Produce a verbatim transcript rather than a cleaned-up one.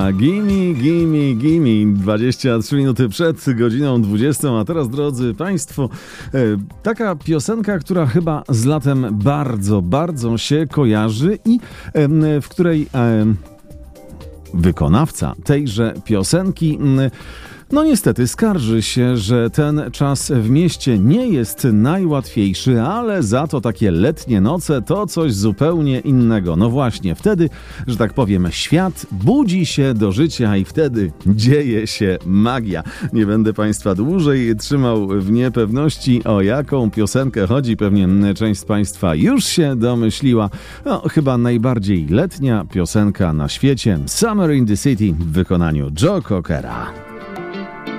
Gimme, gimme, gimme. dwadzieścia trzy minuty przed godziną dwudziestą, a teraz, drodzy Państwo, taka piosenka, która chyba z latem bardzo, bardzo się kojarzy i w której wykonawca tejże piosenki no niestety skarży się, że ten czas w mieście nie jest najłatwiejszy, ale za to takie letnie noce to coś zupełnie innego. No właśnie, wtedy, że tak powiem, świat budzi się do życia i wtedy dzieje się magia. Nie będę Państwa dłużej trzymał w niepewności, o jaką piosenkę chodzi. Pewnie część z Państwa już się domyśliła. No, chyba najbardziej letnia piosenka na świecie. Summer in the City w wykonaniu Joe Cockera.